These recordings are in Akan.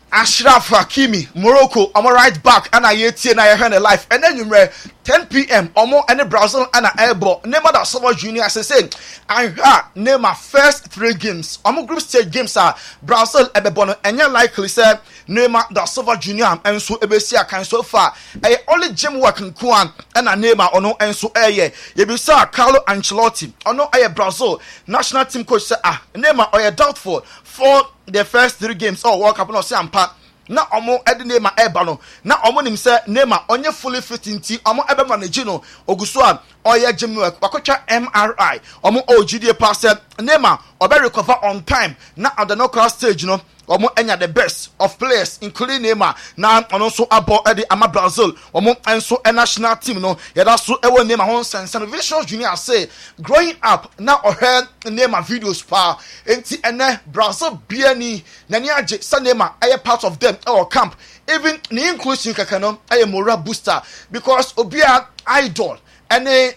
Ashraf Hakimi, Morocco, I'm right back, and I yet na I heard life. And then you 10 p.m. Omo and Brazil and Elbow. Neymar da Silva Junior, as I say, I heard name my first 3 games. Omo group stage games are Brazil, Ebebono, and you likely say Neymar da Silva Junior, and so Ebesia can so far. I only gym work in Kuan and a Neymar or no, and so aye. You saw Carlo Ancelotti, or no, Brazil national team coach say, Neymar or doubtful for the first 3 games. Oh, World Cup no Sampa. Na omo edi Neymar eba no na omo nim se Neymar onye fully fit nti omo ebe manage no oguso a oye gym work wakotwa MRI omo ogidie pass Neymar obe recover on time na at the knockout stage no omo enya the best of players including Neymar na ono so abo edi ama Brazil omo enso national team no yeda so ewo Neymar hon sense Vision Junior say growing up na ohe Neymar videos pa enti ene Brazil biani nani age sa Neymar aye part of them our camp even the inclusion kakano aye moral booster because obia idol ene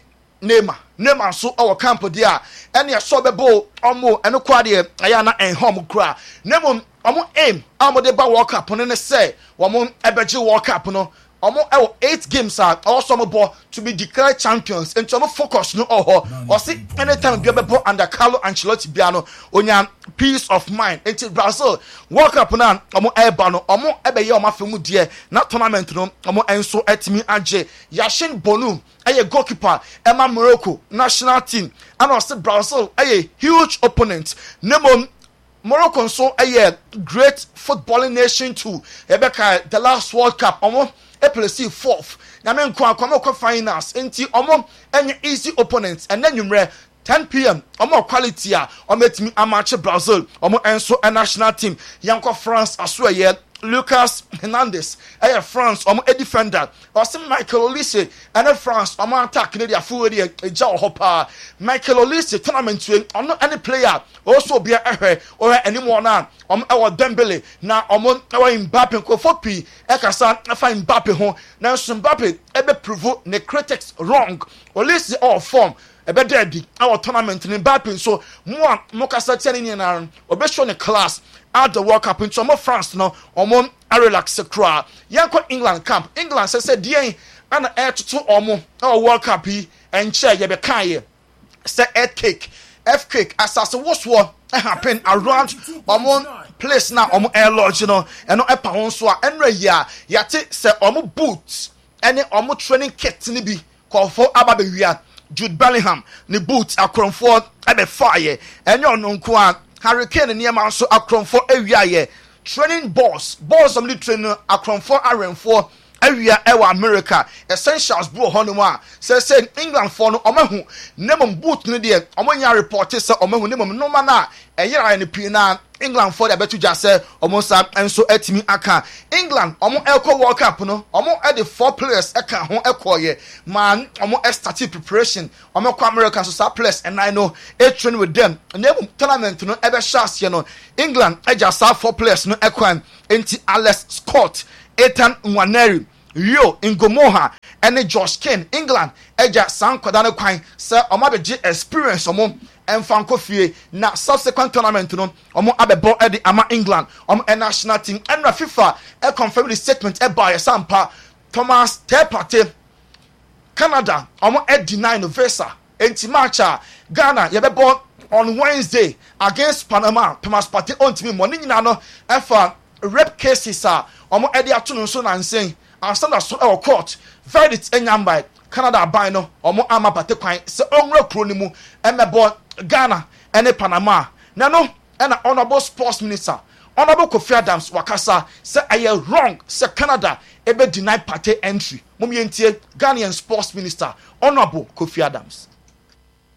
Neymar so our camp there ene so bebo omo eno kwa de aye na enhom kra Neymar omo aim amode ba World Cup no ne say omo ebeji World Cup no omo 8 games are also ball to be declared champions and to focus no or see anytime be ball under Carlo Ancelotti biano onya peace of mind until Brazil World Cup na omo eba no omo ebe ye omo afemu die na tournament no omo enso etimi age Yashin Bonu aye goalkeeper Emma Morocco national team and also Brazil aye huge opponent Nemo Morocco so a great footballing nation too. Ebeka the last World Cup omo place 4th. Na men kwa finals enti omo any easy opponents and then you 10 p.m. omo quality a omo etimi amache Brazil omo enso a national team yanko France aswe Lucas Hernandez France omo a defender or some Michael Olise and France omo attack Canada full dey eja hopa Michael Olise tournament we ono any player also be or anymore na omo Dembele na omo Mbappe ko fopi ekasa afa Mbappe ho na Mbappe ebe prove ne critics wrong Olise all form ebe dead our tournament in Mbappe so mo kasa tiani ni na obe show ne class at the World Cup into France no omo a relax kra yanko England camp England say die ana to omo World Cup yi enche ye be kan say earthquake asase woswo happen around omo place na omo air lodge no eno epa ho so a enra ya yate say omo boots ene omo training kit ni bi call for ababewia Jude Bellingham ni boots akronfo ebe fire enyo no nko a Hurricane and Yama so akron for area training balls on the trainer akron for RM4 area ewa America essentials bro honoma say England for no omahu nemum boot no de omonya report say omahu nemum no mana eyira ne pina England for the betu just say omonsa enso etimi aka England omo elko World Cup no omo e the 4 players eka ho ekoye man omo start preparation omo kwa America so sa players and I know e train with them nemum tournament no ebe chance no England e just 4 players no ekwan enti Alex Scott Ethan Nwaneri Rio Ngomoha and Josh Kane England eja san kwadane kwan say omabeji experience omo enfanko fie na subsequent tournament no omo abebo e di ama England omo national team and FIFA e confirm the statement e by sampa Thomas Tepate Canada omo e deny no visa enti matcha Ghana yebebo on Wednesday against Panama Thomas Partey ontimi money nyina no efa rape cases a omo e di ato no so nansen and stand so our court verdict enyamba Canada ban no omo ama Partey kwan se onwra kro ni mu emebo Ghana ene Panama na no ena honorable sports minister honorable Kofi Adams wakasa say aye wrong say Canada ebe deny Partey entry mum yentie Ghanaian sports minister honorable Kofi Adams